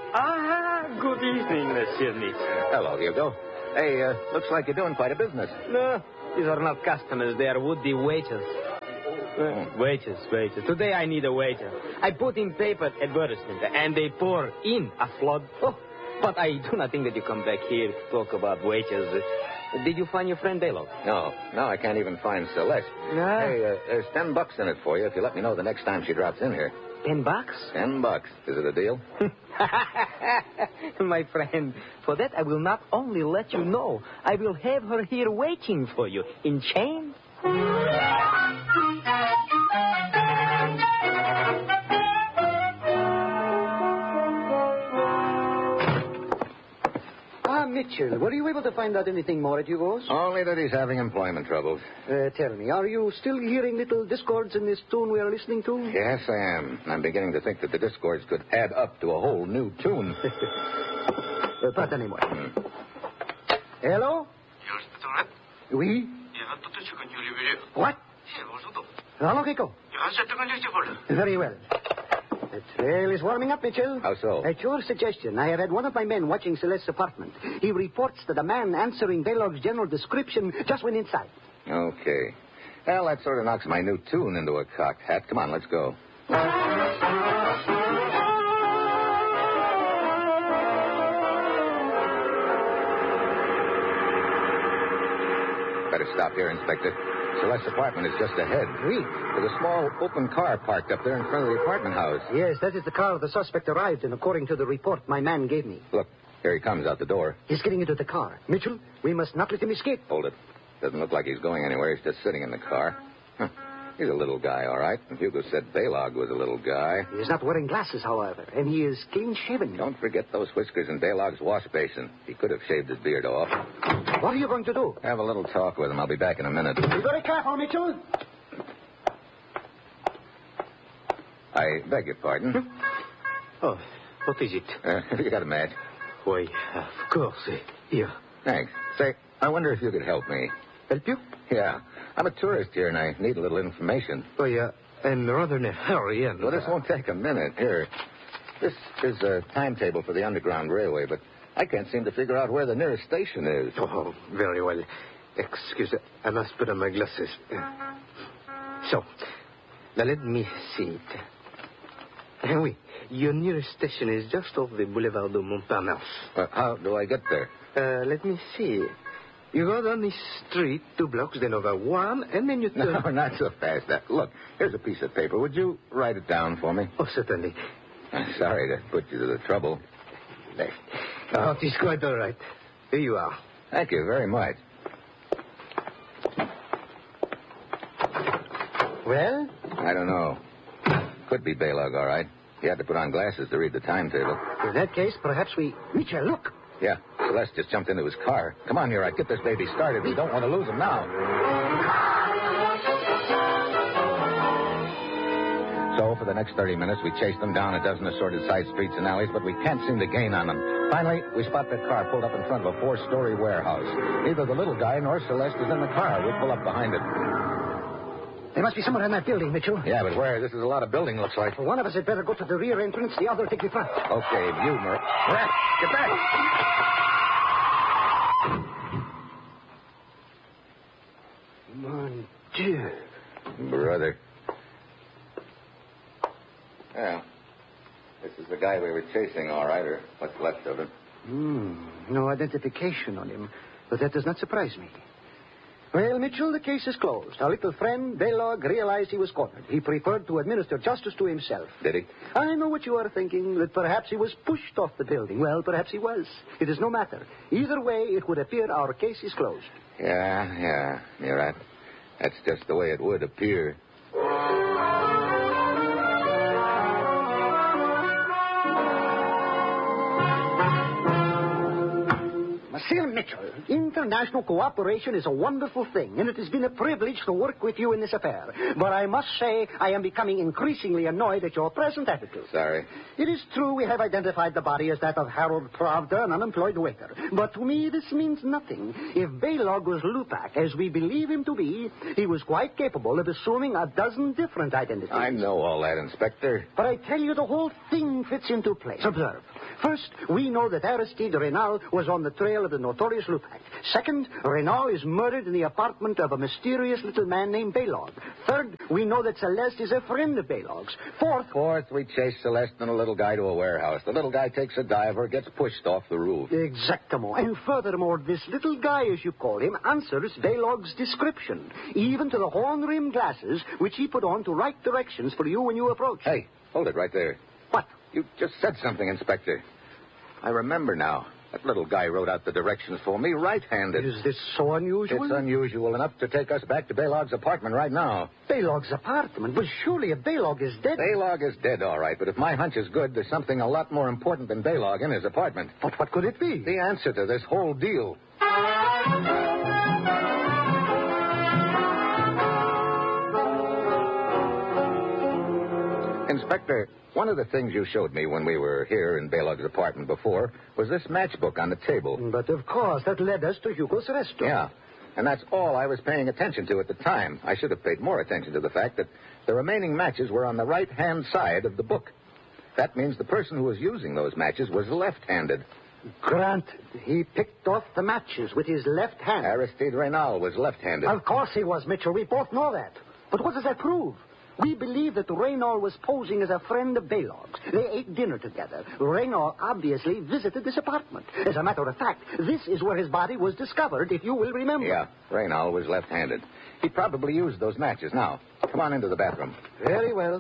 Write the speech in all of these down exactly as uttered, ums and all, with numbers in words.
Ah, good evening, Monsieur Mitchell. Hello, Hugo. Hey, uh, looks like you're doing quite a business. No, these are not customers. They are would-be waiters. Uh, waiters, waiters. Today I need a waiter. I put in paper advertisement, and they pour in a flood. Oh, but I do not think that you come back here to talk about waiters. Uh, did you find your friend Daylow? No, no, I can't even find Celeste. No. Hey, uh, there's ten bucks in it for you if you let me know the next time she drops in here. Ten bucks? Ten bucks. Is it a deal? My friend, for that I will not only let you know, I will have her here waiting for you in chains. Ah, Mitchell, were you able to find out anything more at Hugo's? Only that he's having employment troubles. Uh, tell me, are you still hearing little discords in this tune we are listening to? Yes, I am. I'm beginning to think that the discords could add up to a whole new tune. uh, pardonnez-moi. Hmm. Hello? Oui? What? Hello, Kiko. Very well. The trail is warming up, Mitchell. How so? At your suggestion, I have had one of my men watching Celeste's apartment. He reports that a man answering Baylog's general description just went inside. Okay. Well, that sort of knocks my new tune into a cocked hat. Come on, let's go. Better stop here, Inspector. Celeste's apartment is just ahead. Oui. There's a small open car parked up there in front of the apartment house. Yes, that is the car the suspect arrived in, according to the report my man gave me. Look, here he comes out the door. He's getting into the car. Mitchell, we must not let him escape. Hold it. Doesn't look like he's going anywhere. He's just sitting in the car. Huh. He's a little guy, all right. And Hugo said Baylog was a little guy. He is not wearing glasses, however, and he is clean-shaven. Don't forget those whiskers in Baylog's wash basin. He could have shaved his beard off. What are you going to do? Have a little talk with him. I'll be back in a minute. Be very careful, Mitchell. I beg your pardon. Oh, what is it? Uh, have you got a match? Why, of course. Uh, here. Thanks. Say, I wonder if you could help me. Help you? Yeah. I'm a tourist here, and I need a little information. Why, uh, I'm rather in a hurry, and... Well, this won't take a minute. Here. This is a timetable for the Underground Railway, but I can't seem to figure out where the nearest station is. Oh, very well. Excuse me. I must put on my glasses. So, now let me see it. Uh, oui, your nearest station is just off the Boulevard de Montparnasse. Uh, how do I get there? Uh, let me see. You go down the street, two blocks, then over one, and then you turn... No, not so fast. Uh, look, here's a piece of paper. Would you write it down for me? Oh, certainly. I'm sorry to put you to the trouble. There. Oh, it is quite all right. Here you are. Thank you very much. Well? I don't know. Could be Baylog, all right. He had to put on glasses to read the timetable. In that case, perhaps we... Mitchell, look. Yeah, Celeste just jumped into his car. Come on, Murat, get this baby started. We don't want to lose him now. So, for the next thirty minutes, we chased them down a dozen assorted side streets and alleys, but we can't seem to gain on them. Finally, we spot their car pulled up in front of a four-story warehouse. Neither the little guy nor Celeste is in the car. We pull up behind it. There must be someone in that building, Mitchell. Yeah, but where? This is a lot of building, looks like. Well, one of us had better go to the rear entrance, the other take the front. Okay, you, Murat. Murat, get back! Mon Dieu. Brother. Yeah. This is the guy we were chasing, all right, or what's left of him. Hmm. No identification on him, but that does not surprise me. Well, Mitchell, the case is closed. Our little friend, Baylog, realized he was cornered. He preferred to administer justice to himself. Did he? I know what you are thinking, that perhaps he was pushed off the building. Well, perhaps he was. It is no matter. Either way, it would appear our case is closed. Yeah, yeah, you're right. That's just the way it would appear. Monsieur Mitchell, international cooperation is a wonderful thing, and it has been a privilege to work with you in this affair. But I must say I am becoming increasingly annoyed at your present attitude. Sorry. It is true we have identified the body as that of Harold Pravda, an unemployed waiter. But to me, this means nothing. If Baylog was Lupak, as we believe him to be, he was quite capable of assuming a dozen different identities. I know all that, Inspector. But I tell you, the whole thing fits into place. Observe. First, we know that Aristide Reynal was on the trail of the notorious Lupac. Second, Reynal is murdered in the apartment of a mysterious little man named Baylog. Third, we know that Celeste is a friend of Baylog's. Fourth... Fourth, we chase Celeste and a little guy to a warehouse. The little guy takes a dive or gets pushed off the roof. Exactamo. And furthermore, this little guy, as you call him, answers Baylog's description, even to the horn-rimmed glasses which he put on to write directions for you when you approach. Hey, hold it right there. What? You just said something, Inspector. I remember now. That little guy wrote out the directions for me right-handed. Is this so unusual? It's unusual enough to take us back to Baylog's apartment right now. Baylog's apartment? But surely if Baylog is dead... Baylog is dead, all right, but if my hunch is good, there's something a lot more important than Baylog in his apartment. But what could it be? The answer to this whole deal. Inspector, one of the things you showed me when we were here in Baylog's apartment before was this matchbook on the table. But of course, that led us to Hugo's restaurant. Yeah, and that's all I was paying attention to at the time. I should have paid more attention to the fact that the remaining matches were on the right-hand side of the book. That means the person who was using those matches was left-handed. Granted, he picked off the matches with his left hand. Aristide Reynal was left-handed. Of course he was, Mitchell. We both know that. But what does that prove? We believe that Reynal was posing as a friend of Baylog's. They ate dinner together. Reynal obviously visited this apartment. As a matter of fact, this is where his body was discovered, if you will remember. Yeah, Reynal was left-handed. He probably used those matches. Now, come on into the bathroom. Very well.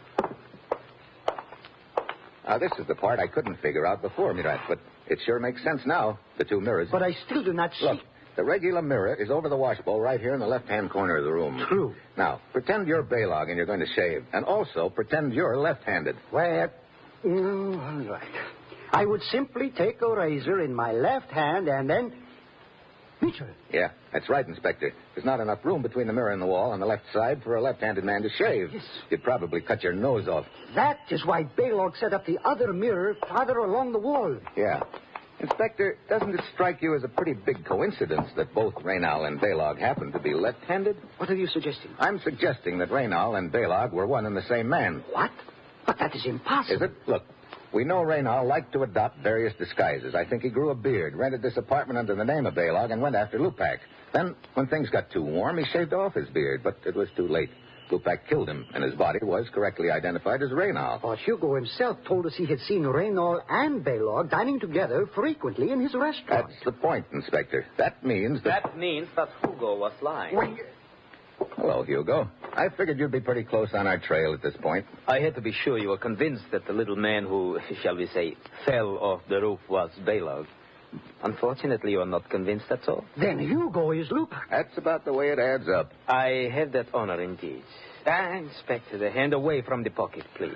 Now, this is the part I couldn't figure out before, Murat, but it sure makes sense now, the two mirrors. But I still do not see... Look, the regular mirror is over the washbowl right here in the left-hand corner of the room. True. Now, pretend you're Baylog and you're going to shave. And also pretend you're left-handed. Well, mm, all right. I would simply take a razor in my left hand and then... Mitchell. Yeah, that's right, Inspector. There's not enough room between the mirror and the wall on the left side for a left-handed man to shave. Yes. You'd probably cut your nose off. That is why Baylog set up the other mirror farther along the wall. Yeah. Inspector, doesn't it strike you as a pretty big coincidence that both Reynal and Baylog happen to be left-handed? What are you suggesting? I'm suggesting that Reynal and Baylog were one and the same man. What? But that is impossible. Is it? Look, we know Reynal liked to adopt various disguises. I think he grew a beard, rented this apartment under the name of Baylog, and went after Lupac. Then, when things got too warm, he shaved off his beard, but it was too late. Lupac killed him, and his body was correctly identified as Reynal. Oh, Hugo himself told us he had seen Reynal and Baylog dining together frequently in his restaurant. That's the point, Inspector. That means that... That means that Hugo was lying. Wait. Hello, Hugo. I figured you'd be pretty close on our trail at this point. I had to be sure you were convinced that the little man who, shall we say, fell off the roof was Baylog. Unfortunately, you are not convinced, that's all. Then Hugo is Lupac. That's about the way it adds up. I have that honor indeed. Ah, Inspector, the hand away from the pocket, please.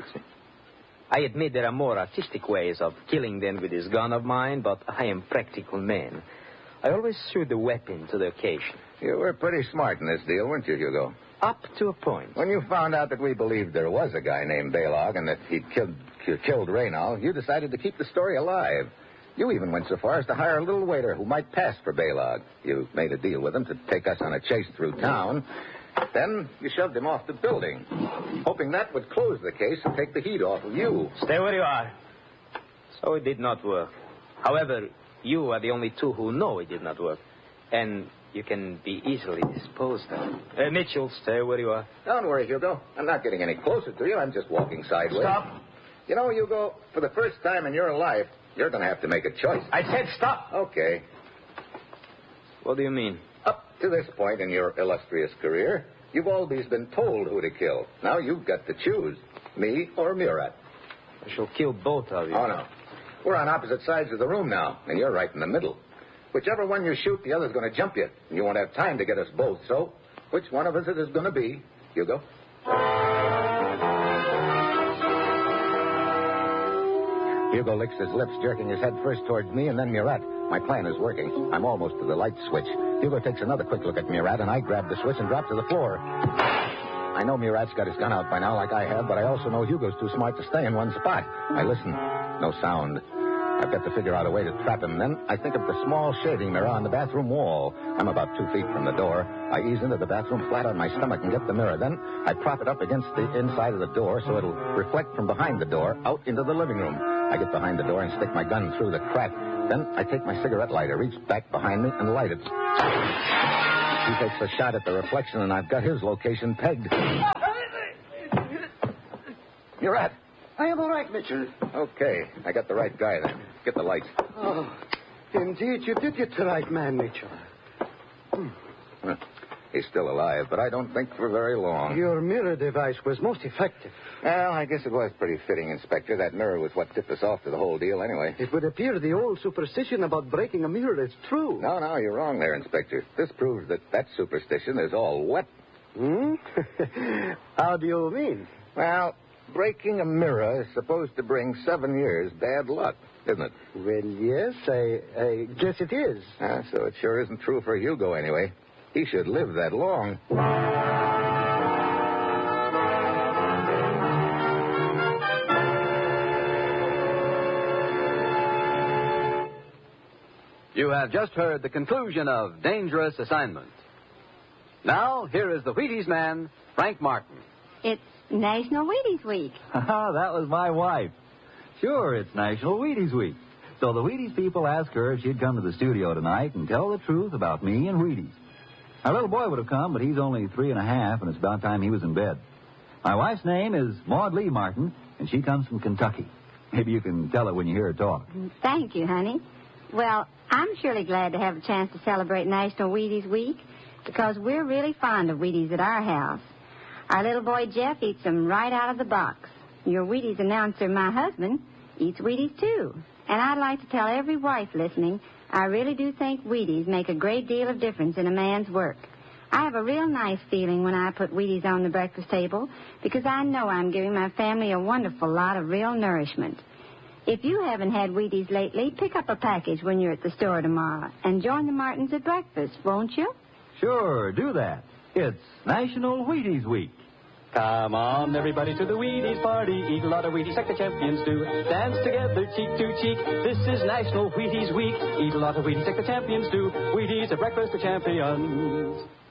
I admit there are more artistic ways of killing than with this gun of mine, but I am a practical man. I always suit the weapon to the occasion. You were pretty smart in this deal, weren't you, Hugo? Up to a point. When you found out that we believed there was a guy named Baylog and that he'd killed, killed Reynal, you decided to keep the story alive. You even went so far as to hire a little waiter who might pass for Baylog. You made a deal with him to take us on a chase through town. Then you shoved him off the building, hoping that would close the case and take the heat off of you. Stay where you are. So it did not work. However, you are the only two who know it did not work. And you can be easily disposed of. Uh, Mitchell, stay where you are. Don't worry, Hugo. I'm not getting any closer to you. I'm just walking sideways. Stop. You know, Hugo, for the first time in your life, you're going to have to make a choice. I said stop. Okay. What do you mean? Up to this point in your illustrious career, you've always been told who to kill. Now you've got to choose, me or Murat. I shall kill both of you. Oh, no. We're on opposite sides of the room now, and you're right in the middle. Whichever one you shoot, the other's going to jump you, and you won't have time to get us both. So, which one of us it is going to be, Hugo? Hugo licks his lips, jerking his head first towards me and then Murat. My plan is working. I'm almost to the light switch. Hugo takes another quick look at Murat, and I grab the switch and drop to the floor. I know Murat's got his gun out by now, like I have, but I also know Hugo's too smart to stay in one spot. I listen. No sound. I've got to figure out a way to trap him. Then I think of the small shaving mirror on the bathroom wall. I'm about two feet from the door. I ease into the bathroom flat on my stomach and get the mirror. Then I prop it up against the inside of the door so it'll reflect from behind the door out into the living room. I get behind the door and stick my gun through the crack. Then I take my cigarette lighter, reach back behind me, and light it. He takes a shot at the reflection, and I've got his location pegged. You're at. I am all right, Mitchell. Okay, I got the right guy then. Get the lights. Oh, indeed, you did get the right man, Mitchell. Hmm. Huh. He's still alive, but I don't think for very long. Your mirror device was most effective. Well, I guess it was pretty fitting, Inspector. That mirror was what tipped us off to the whole deal anyway. It would appear the old superstition about breaking a mirror is true. No, no, you're wrong there, Inspector. This proves that that superstition is all wet. Hmm? How do you mean? Well, breaking a mirror is supposed to bring seven years bad luck, isn't it? Well, yes, I, I guess it is. Ah, so it sure isn't true for Hugo anyway. He should live that long. You have just heard the conclusion of Dangerous Assignment. Now, here is the Wheaties man, Frank Martin. It's National Wheaties Week. That was my wife. Sure, it's National Wheaties Week. So the Wheaties people asked her if she'd come to the studio tonight and tell the truth about me and Wheaties. Our little boy would have come, but he's only three and a half, and it's about time he was in bed. My wife's name is Maud Lee Martin, and she comes from Kentucky. Maybe you can tell it when you hear her talk. Thank you, honey. Well, I'm surely glad to have a chance to celebrate National Wheaties Week because we're really fond of Wheaties at our house. Our little boy Jeff eats them right out of the box. Your Wheaties announcer, my husband, eats Wheaties too. And I'd like to tell every wife listening, I really do think Wheaties make a great deal of difference in a man's work. I have a real nice feeling when I put Wheaties on the breakfast table because I know I'm giving my family a wonderful lot of real nourishment. If you haven't had Wheaties lately, pick up a package when you're at the store tomorrow and join the Martins at breakfast, won't you? Sure, do that. It's National Wheaties Week. Come on, everybody, to the Wheaties party. Eat a lot of Wheaties like the champions do. Dance together, cheek to cheek. This is National Wheaties Week. Eat a lot of Wheaties like the champions do. Wheaties, a breakfast for champions.